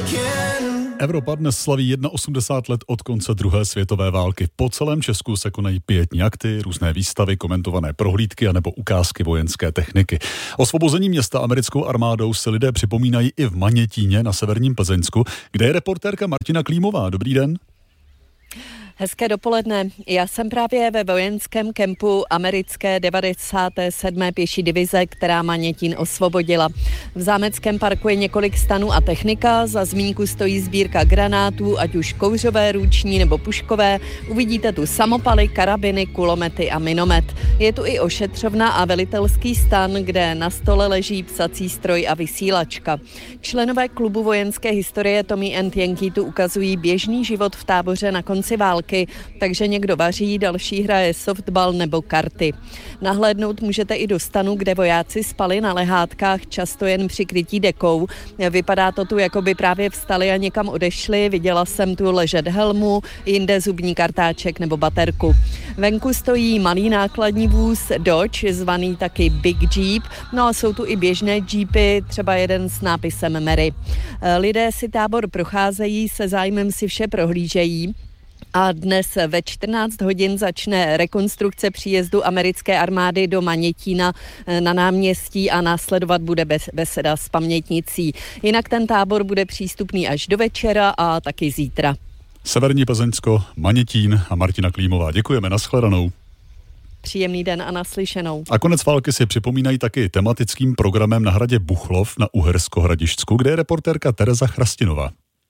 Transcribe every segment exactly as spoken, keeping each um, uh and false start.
Evropa dnes slaví osmdesát jedna let od konce druhé světové války. Po celém Česku se konají pietní akty, různé výstavy, komentované prohlídky anebo ukázky vojenské techniky. Osvobození města americkou armádou se lidé připomínají i v Manětíně na severním Plzeňsku, kde je reportérka Martina Klímová. Dobrý den. Hezké dopoledne. Já jsem právě ve vojenském kempu americké devadesáté sedmé pěší divize, která Manětín osvobodila. V zámeckém parku je několik stanů a technika, za zmínku stojí sbírka granátů, ať už kouřové, ruční nebo puškové. Uvidíte tu samopaly, karabiny, kulomety a minomet. Je tu i ošetřovna a velitelský stan, kde na stole leží psací stroj a vysílačka. Členové klubu vojenské historie Tommy and Yankee tu ukazují běžný život v táboře na konci války, takže někdo vaří, další hraje softball nebo karty. Nahlédnout můžete i do stanu, kde vojáci spali na lehátkách, často jen přikrytí dekou. Vypadá to tu, jako by právě vstali a někam odešli. Viděla jsem tu ležet helmu, jinde zubní kartáček nebo baterku. Venku stojí malý nákladní vůz Dodge, zvaný taky Big Jeep. No a jsou tu i běžné jeepy, třeba jeden s nápisem Mary. Lidé si tábor procházejí, se zájmem si vše prohlížejí. A dnes ve čtrnáct hodin začne rekonstrukce příjezdu americké armády do Manětína na náměstí a následovat bude beseda s pamětnicí. Jinak ten tábor bude přístupný až do večera a taky zítra. Severní Plzeňsko, Manětín a Martina Klímová. Děkujeme, nashledanou. Příjemný den a naslyšenou. A konec války si připomínají taky tematickým programem na hradě Buchlov na Uhersko-Hradišťsku, kde je reportérka Tereza Chrastinová.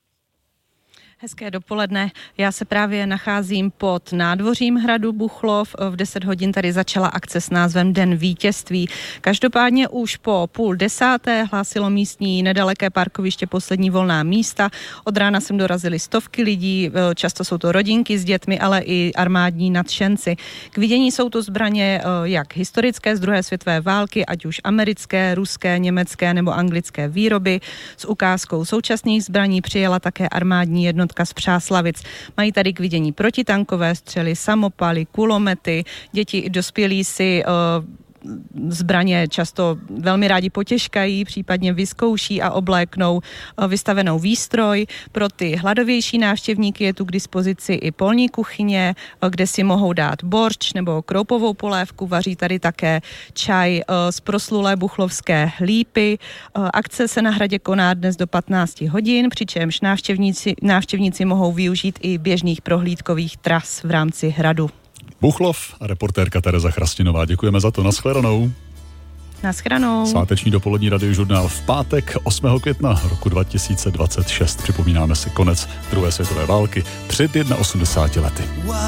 Hezké dopoledne. Já se právě nacházím pod nádvořím hradu Buchlov. V deset hodin tady začala akce s názvem Den vítězství. Každopádně už po půl desáté hlásilo místní nedaleké parkoviště poslední volná místa. Od rána sem dorazily stovky lidí, často jsou to rodinky s dětmi, ale i armádní nadšenci. K vidění jsou to zbraně jak historické z druhé světové války, ať už americké, ruské, německé nebo anglické výroby. S ukázkou současných zbraní přijela také armádní jednotka z Přáslavic. Mají tady k vidění protitankové střely, samopaly, kulomety. Děti i dospělí si uh, zbraně často velmi rádi potěžkají, případně vyzkouší a obléknou vystavenou výstroj. Pro ty hladovější návštěvníky je tu k dispozici i polní kuchyně, kde si mohou dát borč nebo kroupovou polévku. Vaří tady také čaj z proslulé buchlovské lípy. Akce se na hradě koná dnes do patnáct hodin, přičemž návštěvníci, návštěvníci mohou využít i běžných prohlídkových tras v rámci hradu. Buchlov a reportérka Tereza Chrastinová. Děkujeme za to. Naschledanou. Naschledanou. Sváteční dopolední radiožurnál v pátek osmého května roku dva tisíce dvacet šest. Připomínáme si konec druhé světové války před osmdesáti lety.